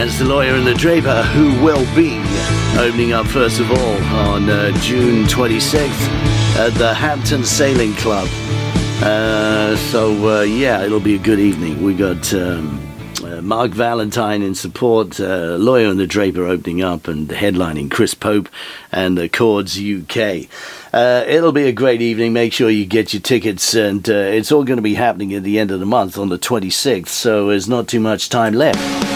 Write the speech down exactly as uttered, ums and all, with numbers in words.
That's the Lawyer and the Draper, who will be opening up first of all on uh, June twenty-sixth at the Hampton Sailing Club. Uh, so uh, yeah, it'll be a good evening. We got um, uh, Mark Valentine in support, uh, Lawyer and the Draper opening up and headlining Chris Pope and the Chords U K. Uh, it'll be a great evening. Make sure you get your tickets, and uh, it's all going to be happening at the end of the month on the twenty-sixth, so there's not too much time left.